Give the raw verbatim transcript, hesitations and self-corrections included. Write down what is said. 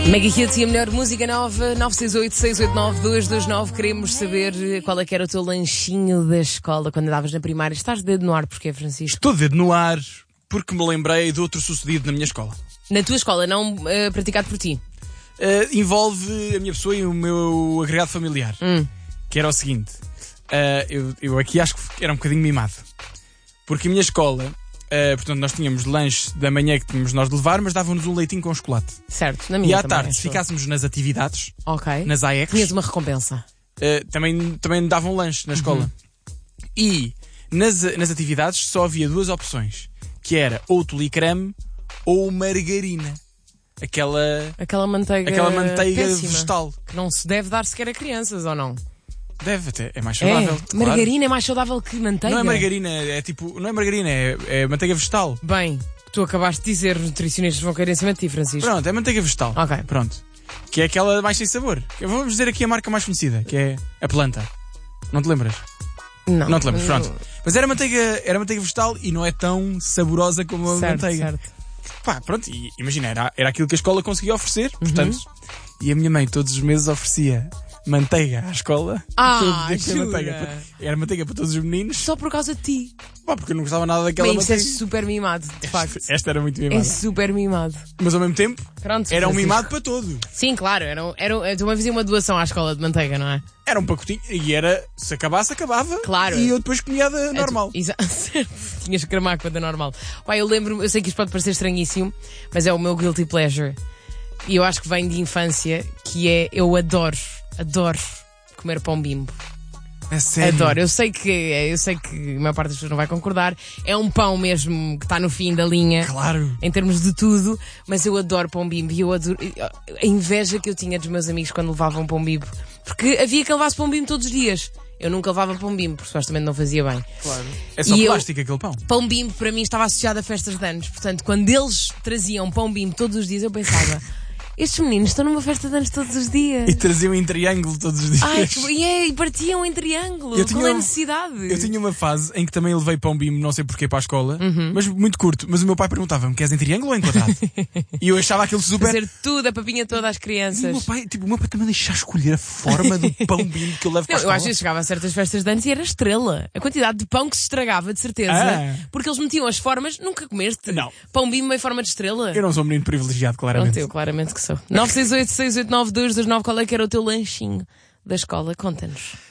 Mega Hits e a melhor música nova, nove seis oito, seis oito nove, dois dois nove. Queremos saber qual é que era o teu lanchinho da escola quando andavas na primária. Estás de dedo no ar porquê, Francisco? Estou de dedo no ar porque me lembrei de outro sucedido na minha escola. Na tua escola, não uh, praticado por ti? Uh, envolve a minha pessoa e o meu agregado familiar. Hum. Que era o seguinte. Uh, eu, eu aqui acho que era um bocadinho mimado. Porque a minha escola, uh, portanto, nós tínhamos lanche da manhã que tínhamos nós de levar, mas davam-nos um leitinho com chocolate. Certo, na minha E à também, tarde, se ficássemos nas atividades, okay. nas A E Cs, tinhas uma recompensa. Uh, também, também davam lanche na escola. Uhum. E nas, nas atividades só havia duas opções. Que era ou tule-creme ou margarina. Aquela, aquela manteiga, aquela manteiga péssima, vegetal. que não se deve dar sequer a crianças, ou não? Deve até, é mais saudável. É, claro. Margarina é mais saudável que manteiga? Não é margarina, é tipo, não é margarina, é, é manteiga vegetal. Bem, tu acabaste de dizer, os nutricionistas vão cair em cima de ti, Francisco. Pronto, é manteiga vegetal. Ok. Pronto. Que é aquela mais sem sabor. Eu vou dizer aqui a marca mais conhecida, que é a planta. Não te lembras? Não. Não te lembras, não. pronto. Mas era manteiga, era manteiga vegetal e não é tão saborosa como a certo, manteiga. Certo. Pá, pronto, e imagina, era, era aquilo que a escola conseguia oferecer, Uhum. portanto. E a minha mãe todos os meses oferecia manteiga à escola. Ah, manteiga. Era manteiga para todos os meninos. Só por causa de ti. Pá, porque eu não gostava nada daquela Bem, manteiga. isso é super mimado, de facto. Esta era muito mimada. É super mimado. Mas ao mesmo tempo, Pronto, era um Francisco. mimado para todos. Sim, claro. Era, era, eu também fazia uma doação à escola de manteiga, não é? Era um pacotinho e era, se acabasse, acabava. Claro. E eu depois comia da normal. Exato. Tinhas que cramar com a da normal. Pai, eu lembro-me, eu sei que isto pode parecer estranhíssimo, mas é o meu guilty pleasure. E eu acho que vem de infância, que é, eu adoro, adoro comer pão Bimbo. É sério? Adoro. Eu sei que, eu sei que a maior parte das pessoas não vai concordar. É um pão mesmo que está no fim da linha. Claro. Em termos de tudo. Mas eu adoro pão Bimbo. E eu adoro a inveja que eu tinha dos meus amigos quando levavam pão Bimbo. Porque havia que levasse pão Bimbo todos os dias. Eu nunca levava pão Bimbo, porque supostamente não fazia bem. Claro. É só E plástico eu, aquele pão. Pão Bimbo para mim estava associado a festas de anos. Portanto, quando eles traziam pão Bimbo todos os dias, eu pensava... Estes meninos estão numa festa de anos todos os dias. E traziam em triângulo todos os dias. Ai, que... e, é, e partiam em triângulo. Eu Qual tinha, é a necessidade? Eu tinha uma fase em que também levei pão Bimbo, não sei porquê, para a escola, uhum. mas muito curto. Mas o meu pai perguntava-me, queres em triângulo ou em quadrado? E eu achava aquilo super... Fazer tudo, a papinha toda às crianças. E o meu pai, tipo, o meu pai também deixava escolher a forma do pão Bimbo que eu levo para Não, a escola. eu acho que chegava a certas festas de anos e era estrela. A quantidade de pão que se estragava, de certeza. Ah. Porque eles metiam as formas, nunca comeste. Não. Pão Bimbo em forma de estrela. Eu não sou um menino privilegiado, claramente. Pronto, eu claramente que sou. nove seis oito, seis oito nove, dois dois nove, qual é que era o teu lanchinho da escola? Conta-nos.